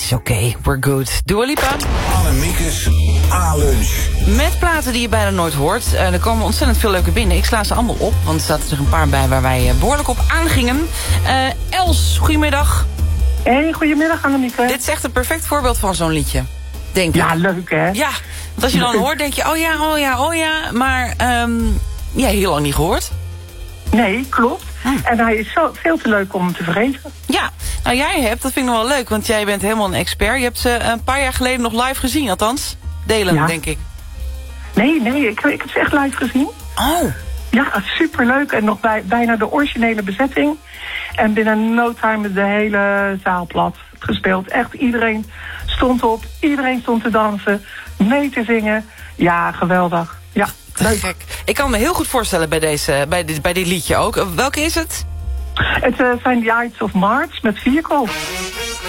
is oké, we're good. Dua Lipa. Annemiekes A-lunch. Met platen die je bijna nooit hoort. Er komen ontzettend veel leuke binnen. Ik sla ze allemaal op, want er zaten er een paar bij waar wij behoorlijk op aangingen. Els, goedemiddag. Hey, goedemiddag Annemieke. Dit is echt een perfect voorbeeld van zo'n liedje, denk ik. Ja, leuk hè? Ja, want als je dan hoort, denk je, oh ja. Maar heel lang niet gehoord. Nee, klopt. En hij is veel te leuk om te vergeten. Ja, nou jij hebt, dat vind ik nog wel leuk, want jij bent helemaal een expert. Je hebt ze een paar jaar geleden nog live gezien, althans. Delen, denk ik. Nee, ik heb ze echt live gezien. Oh. Ja, superleuk. En nog bijna de originele bezetting. En binnen no time de hele zaal plat gespeeld. Echt, iedereen stond op. Iedereen stond te dansen. Mee te zingen. Ja, geweldig. Ja, leuk. Gek. Ik kan me heel goed voorstellen bij dit liedje ook. Welke is het? Het zijn The Ides of March met Vehicle.